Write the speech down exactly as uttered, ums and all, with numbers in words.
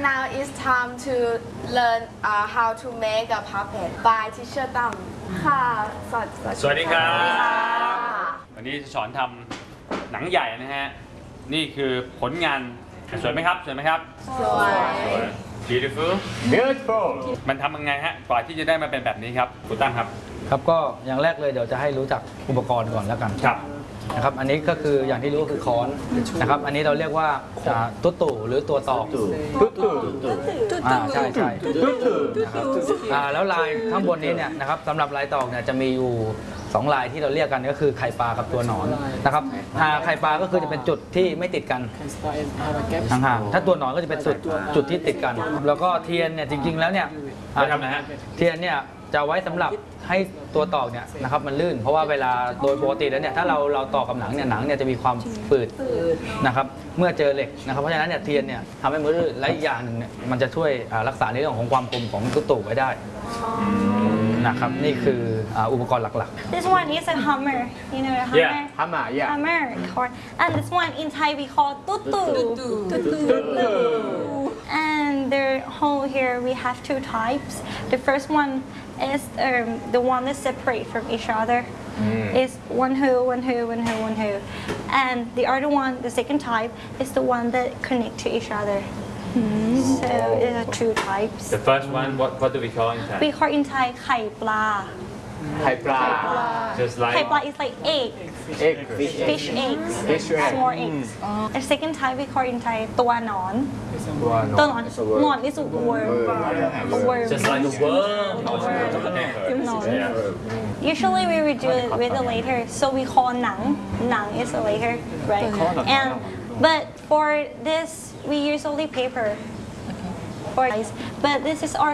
now it's time to learn uh, how to make a puppet by teacher ตั้มค่ะสวัสดีสวัสดีครับค่ะวันนี้จะสอนทำหนังใหญ่นะฮะนี่คือผลงานสวยไหมครับสวยไหมครับสวย beautiful beautiful มันทำยังไงฮะกว่าที่จะได้มาเป็นแบบนี้ครับคุณตั้มครับครับก็อย่างแรกเลยเดี๋ยวจะให้รู้จักอุปกรณ์ก่อนแล้วกันครับนะครับอันนี้ก็คืออย่างที่รู้คือค้อนนะครับอันนี้เราเรียกว่าอ่าตุ๊ตู่หรือตัวตอกตุ๊ตู่อ่าใช่ใช่ตุ๊ตู่นะครับอ่าแล้วลายข้างบนนี้เนี่ยนะครับสำหรับลายตอกเนี่ยจะมีอยู่สองลายที่เราเรียกกันก็คือไข่ปลากับตัวหนอนนะครับอ่าไข่ปลาก็คือจะเป็นจุดที่ไม่ติดกันห่างๆถ้าตัวหนอนก็จะเป็นจุดจุดที่ติดกัน แล้วก็เทียนเนี่ยจริงๆแล้วเนี่ยไปทำนะฮะเทียนเนี่ยจะไว้สำหรับให้ตัวตอกเนี่ยนะครับมันลื่นเพราะว่าเวลาโดยปกติแล้วเนี่ยถ้าเราเราตอกกับหนังเนี่ยหนังเนี่ยจะมีความฝืดนะครับเมื่อเจอเหล็กนะครับเพราะฉะนั้นเนี่ยเทียนเนี่ยทำให้มือลื่นและอีกอย่างหนึ่งเนี่ยมันจะช่วยอ่ารักษาในเรื่องของความคมของตุ๊ตู่ไว้ได้นะครับนี่คืออ่าอุปกรณ์หลัก This one is a hammer. You know the Yeah. hammer? Hammer, yeah. Hammer. Corn. And this one in Thai we call tutu. Tutu. And the hole here we have two types. The first one is um, the one that's separate from each other. It's one hole, one hole, one hole, one hole. And the other one, the second type, is the one that connect to each other. So there are two types. the first one what what do we call in Thai We call in Thai ไข่ปลาไข่ปลา just ไข่ like ปลา is like egg. egg fish Fish eggs. Fish egg. Small eggs. The second type we call in Thai ตัวหนอนตัวหนตัวอหนอนน is a word. หนอน is a worm. A worm. just like the worm หนอน Usually we would do it with a later, so we call หนัง หนัง is a later, right? And but for this we use only paper. For but this is our